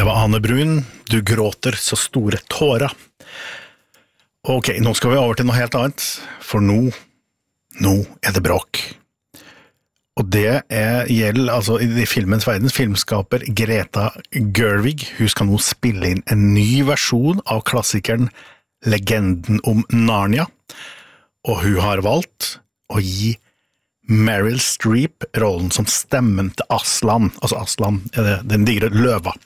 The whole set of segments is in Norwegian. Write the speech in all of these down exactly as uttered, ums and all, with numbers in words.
Det var Ane Brun, du gråter så store tårer. Ok, nå skal vi over til noe helt annet, for nå, nå er det bråk. Og det er, gjelder, altså i filmens verden, filmskaper Greta Gerwig. Hun skal nå spille inn en ny versjon av klassikeren Legenden om Narnia, og hun har valgt å gi Meryl Streep rollen som stemmen til Aslan, altså Aslan er det, den digre løva.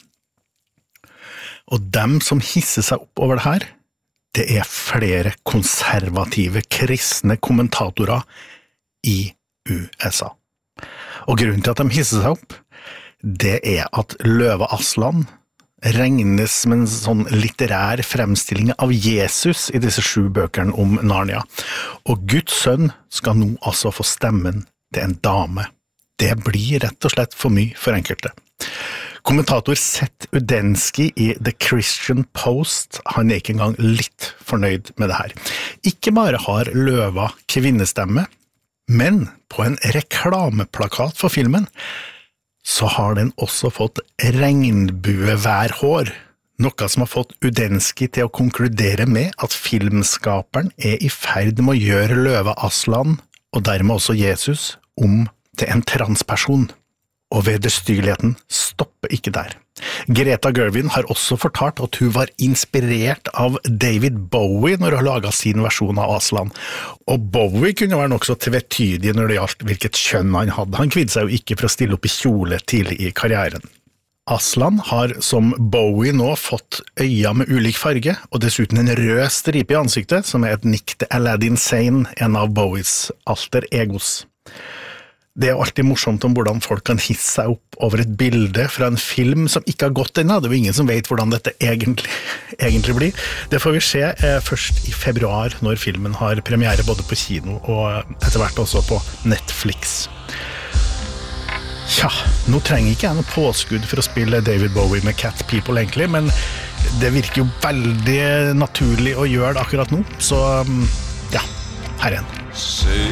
Og dem som hisser seg opp over det her, det er flere konservative, kristne kommentatorer i U S A. Og grunnen til at de hisser seg opp, det er at Løva Aslan regnes som en sånn litterær fremstilling av Jesus i disse sju bøkene om Narnia. Og Guds sønn skal nå altså få stemmen til en dame. Det blir rett og slett for mye for enkelte. Kommentator Seth Udensky i The Christian Post, han er ikke engang litt fornøyd med det her. Ikke bare har Løva kvinnestemme, men på en reklameplakat for filmen, så har den også fått regnbueværhår, noe som har fått Udensky til å konkludere med at filmskaperen er i ferd med å gjøre Løva Aslan, og dermed også Jesus, om til en transperson. Og vederstygligheten stopper ikke der. Greta Gerwig har også fortalt at hun var inspirert av David Bowie når hun laget sin versjon av Aslan. Og Bowie kunne være nok så tvetydig når det gjaldt hvilket kjønn han hadde. Han kvidde seg jo ikke for å stille opp i kjole tidlig i karrieren. Aslan har som Bowie nå fått øya med ulik farge, og dessuten en rød stripe i ansiktet, som er et nikk til Aladdin Sane, en av Bowies alter egos. Det er alltid morsomt om hvordan folk kan hisse seg opp over et bilde fra en film som ikke har gått ennå. Det er jo ingen som vet hvordan dette egentlig, egentlig blir. Det får vi se eh, først i februar, når filmen har premiere både på kino og etter hvert også på Netflix. Ja, nå trenger ikke jeg noe påskudd for å spille David Bowie med Cat People egentlig, men det virker jo veldig naturlig å gjøre det akkurat nå. Så ja, her igjen.